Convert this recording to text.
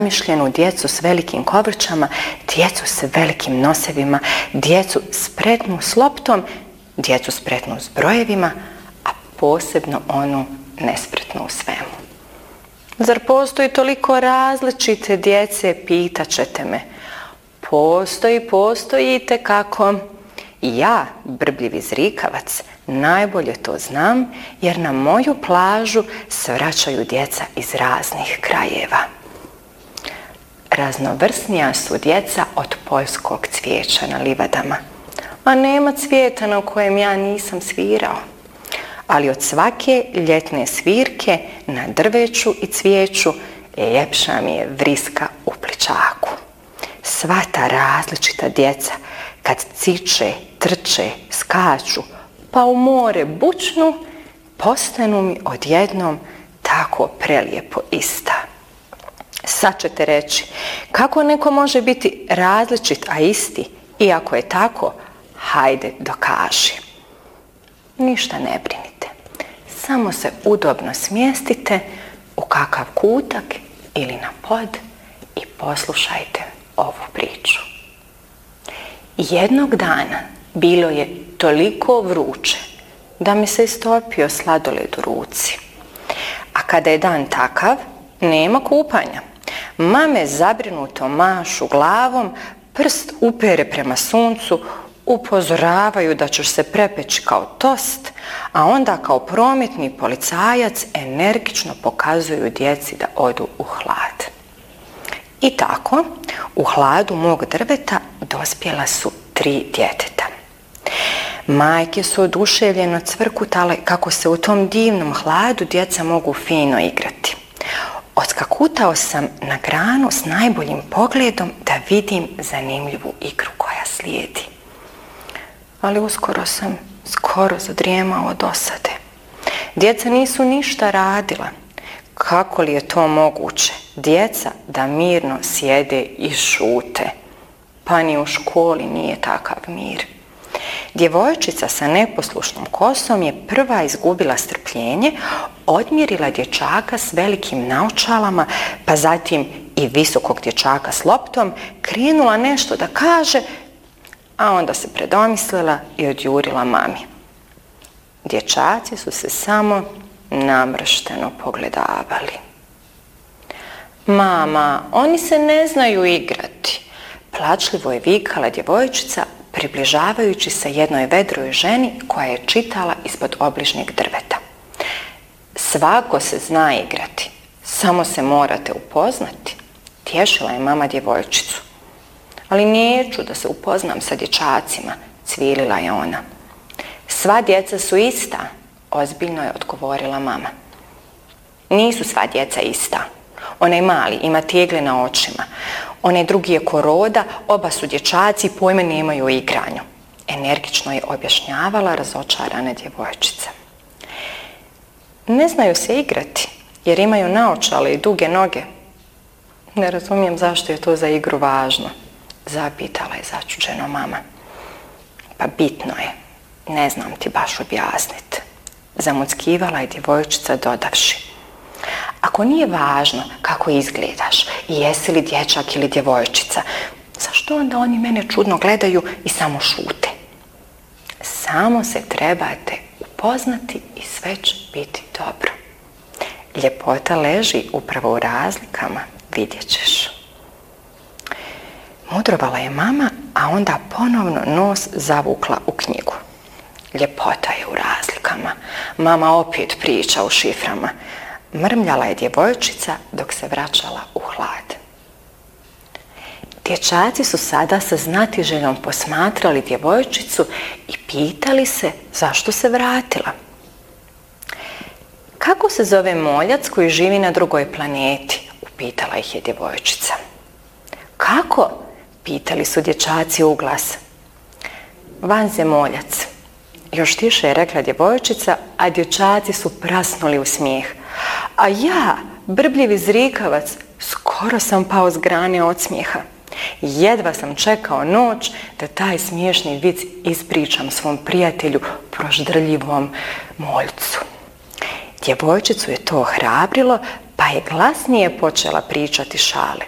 zamišljenu djecu s velikim kovrčama, djecu s velikim nosevima, djecu spretnu s loptom, djecu spretnu s brojevima, a posebno onu nespretnu u svemu. Zar postoji toliko različite djece, pitat ćete me. Postoji itekako. I ja, brbljivi zrikavac, najbolje to znam jer na moju plažu svraćaju djeca iz raznih krajeva. Raznovrsnija su djeca od poljskog cvijeća na livadama, a nema cvijeta na kojem ja nisam svirao. Ali od svake ljetne svirke na drveću i cvijeću ljepša mi je vriska u pličaku. Sva ta različita djeca kad ciče, trče, skaču, pa u more bučnu, postanu mi odjednom tako prelijepo ista. Sad ćete reći, kako neko može biti različit, a isti? I ako je tako, hajde dokaži. Ništa ne brinite. Samo se udobno smjestite u kakav kutak ili na pod i poslušajte ovu priču. Jednog dana bilo je toliko vruće da mi se istopio sladoled u ruci. A kada je dan takav, nema kupanja. Mame zabrinuto mašu glavom, prst upere prema suncu, upozoravaju da ćeš se prepeći kao tost, a onda kao prometni policajac energično pokazuju djeci da odu u hlad. I tako, u hladu mog drveta dospjela su 3 djeteta. Majke su oduševljeno cvrkutale kako se u tom divnom hladu djeca mogu fino igrati. Odskakutao sam na granu s najboljim pogledom da vidim zanimljivu igru koja slijedi. Ali uskoro sam skoro zadrijemao od dosade. Djeca nisu ništa radila. Kako li je to moguće? Djeca da mirno sjede i šute. Pa ni u školi nije takav mir. Djevojčica sa neposlušnom kosom je prva izgubila strpljenje, odmjerila dječaka s velikim naočalama, pa zatim i visokog dječaka s loptom, krenula nešto da kaže, a onda se predomislila i odjurila mami. Dječaci su se samo namršteno pogledavali. Mama, oni se ne znaju igrati, plačljivo je vikala djevojčica, približavajući se jednoj vedroj ženi koja je čitala ispod obližnjeg drveta. Svako se zna igrati, samo se morate upoznati, tješila je mama djevojčicu. Ali neću da se upoznam sa dječacima, cvilila je ona. Sva djeca su ista, ozbiljno je odgovorila mama. Nisu sva djeca ista. Onaj mali ima tegle na očima. Onaj drugi je ko roda, oba su dječaci i pojma nemaju o igranju. Energično je objašnjavala razočarana djevojčica. Ne znaju se igrati jer imaju naočale i duge noge. Ne razumijem zašto je to za igru važno, zapitala je začuđeno mama. Pa bitno je, ne znam ti baš objasniti, zamuckivala je djevojčica dodavši. Ako nije važno kako izgledaš i jesi li dječak ili djevojčica, zašto onda oni mene čudno gledaju i samo šute? Samo se trebate upoznati i sve će biti dobro. Ljepota leži upravo u razlikama, vidjet ćeš. Mudrovala je mama, a onda ponovno nos zavukla u knjigu. Ljepota je u razlikama. Mama opet priča u šiframa. Mrmljala je djevojčica dok se vraćala u hlad. Dječaci su sada sa znatiželjom posmatrali djevojčicu i pitali se zašto se vratila. Kako se zove moljac koji živi na drugoj planeti? Upitala ih je djevojčica. Kako? Pitali su dječaci u glas. Vanzemoljac. Još tiše je rekla djevojčica, a dječaci su prasnuli u smijeh. A ja, brbljivi zrikavac, skoro sam pao s grane od smijeha. Jedva sam čekao noć da taj smiješni vic ispričam svom prijatelju proždrljivom moljcu. Djevojčicu je to ohrabrilo, pa je glasnije počela pričati šale.